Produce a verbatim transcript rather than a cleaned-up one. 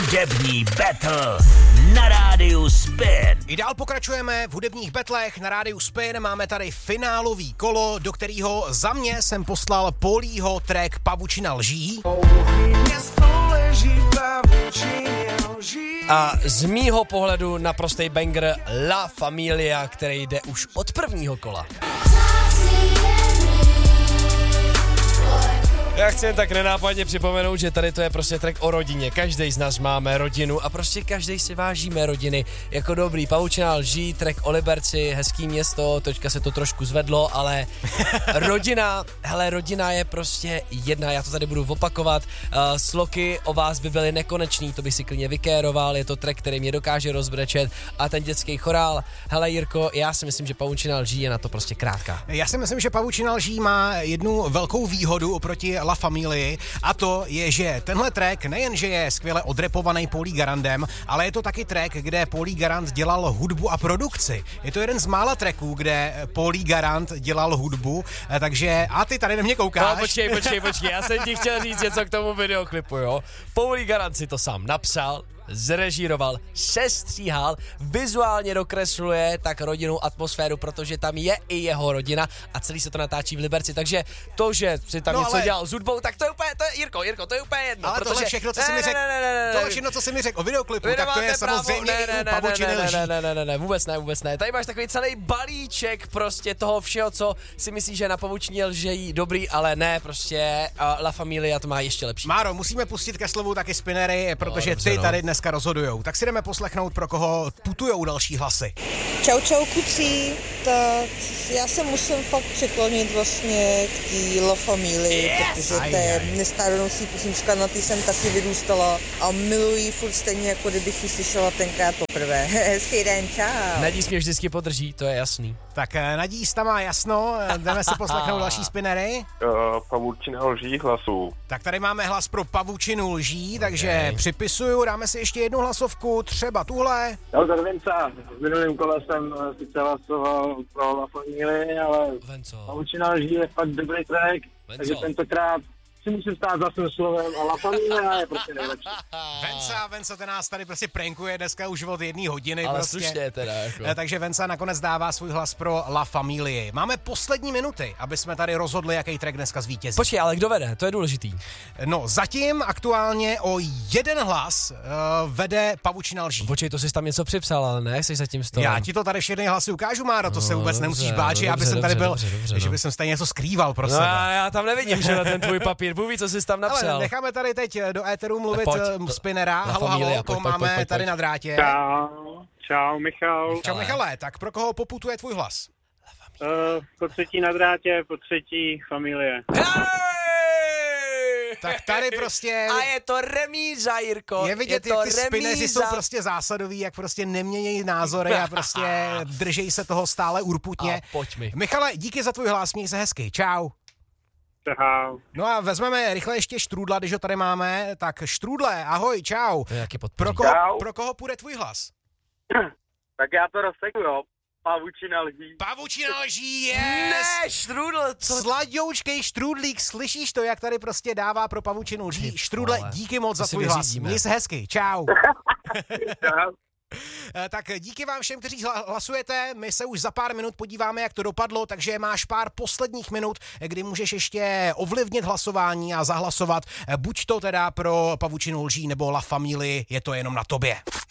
Hudební battle na rádiu Spin. I dál pokračujeme v hudebních betlech na rádiu Spin. Máme tady finálový kolo, do kterého za mě jsem poslal Polího track Pavučina lží. A z mýho pohledu naprostej banger La Familia, který jde už od prvního kola. Já chci jen tak nenápadně připomenout, že tady to je prostě track o rodině. Každý z nás máme rodinu a prostě každý si vážíme rodiny. Jako dobrý Pavučina lží, track o Liberci, hezký město, teďka se to trošku zvedlo, ale rodina, hele, rodina je prostě jedna, já to tady budu opakovat. Uh, sloky o vás by byly nekonečný, to bych si klidně vykéroval, je to track, který mě dokáže rozbrečet a ten dětský chorál. Hele Jirko, já si myslím, že Pavučina lží je na to prostě krátká. Já si myslím, že Pavučina lží má jednu velkou výhodu oproti La Familii a to je, že tenhle track nejen, že je skvěle odrepovaný Paulí Garandem, ale je to taky track, kde Paulí Garand dělal hudbu a produkci. Je to jeden z mála tracků, kde Paulí Garand dělal hudbu, takže a ty tady na mě koukáš. No, počkej, počkej, počkej, já jsem ti chtěl říct něco k tomu videoklipu, jo. Paulí Garand si to sám napsal, zrežíroval, sestříhal, vizuálně dokresluje tak rodinnou atmosféru, protože tam je i jeho rodina a celý se to natáčí v Liberci, takže to, že si tam no, něco ale... dělal s hudbou, tak to je úplně, to je, Jirko, Jirko, to je úplně jedno. Ale protože... tohle všechno, co jsi mi řekl, tohle všechno, co jsi mi řekl o videoklipu, Vy tak to je právo, samozřejmě ne, ne, i u Pavučiny lží. Ne, ne, ne, ne, ne, vůbec ne, vůbec ne. Tady máš takový celý balíček prostě toho všeho, co si myslíš, že na Pavučině lžejí dobrý, ale ne, prostě uh, La Familia to má ještě lepší. Máro, musíme pustit ke slovu taky spinnery, protože no, dobře, ty no. tady dneska rozhodujou. Tak si jdeme poslechnout, pro koho putujou další hlasy. Čau, čau, kucí. Tak já se musím fakt přiklonit vlastně k té La Familii, yes! protože to je nestárodoucí písnička, na ty jsem taky vyrůstala a miluji furt stejně, jako kdybych ji slyšela tenkrát poprvé. Hezký den, čau. Nadí mě vždycky podrží, to je jasný. Tak Nadí tam má jasno, jdeme si poslechnout další spinnery. Uh, Pavučina lží hlasů. Tak tady máme hlas pro Pavučinu lží, takže okay. připisuju, dáme si ještě jednu hlasovku, třeba tuhle. Já tady Venca, v minulém kole jsem sice hlasoval pro La Familii, ale Venco. Pavučina lží je fakt dobrý track, Venco. takže tentokrát si musím stát za svým slovem a La Familia je prostě nejlepší. Venca, Venca ten nás tady prostě prankuje dneska už od jedné hodiny. Ale prostě. slušně teda jako. Takže Venca nakonec dává svůj hlas pro La Familii. Máme poslední minuty, aby jsme tady rozhodli, jaký track dneska zvítězí. Počkej, ale kdo vede? To je důležitý. No, zatím aktuálně o jeden hlas uh, vede Pavučina lží. Počkej, to jsi tam něco připsal, ale ne, jsi zatím stolem. Já ti to tady všechny hlasy ukážu, Máro, to no, se vůbec dobře, nemusíš bát, že no, aby jsem tady dobře, byl, dobře, dobře, že no. bych jsem stejně něco skrýval pro no, sebe. Já, já tam nevidím, že na ten tvůj papír. Bůh ví, co jsi tam napsal. Ale necháme tady teď do éteru mluvit pojď, spinnera. Halo, Familia, halo, pojď, koho pojď, máme pojď, pojď, tady pojď. na drátě. Čau, čau Michal. Čau Michale, tak pro koho poputuje tvůj hlas? Uh, po třetí na drátě, po třetí Familie. Tak tady prostě... A je to remíza, Jirko. Je vidět, je jak to ty spinneři jsou remíza. prostě zásadoví, jak prostě neměnějí názory a prostě držejí se toho stále urputně. A pojď mi. Michale, díky za tvůj hlas, měj se hezky. Čau. Čau. No a vezmeme rychle ještě Štrůdla, když ho tady máme. Tak Štrůdle, ahoj, čau. To je jaký Pro koho, pro koho půjde tvůj hlas? Tak já to rozseknu, jo. Pavučina lží. Pavučina lží, yes! Ne, Štrůdl, co? Sladoučkej Štrůdlík, slyšíš to, jak tady prostě dává pro Pavučinu lží? Štrůdle, díky moc za tvůj hlas. Měj se hezky, čau. Čau. Tak díky vám všem, kteří hlasujete, my se už za pár minut podíváme, jak to dopadlo, takže máš pár posledních minut, kdy můžeš ještě ovlivnit hlasování a zahlasovat, buď to teda pro Pavučinu lží nebo La Familii, je to jenom na tobě.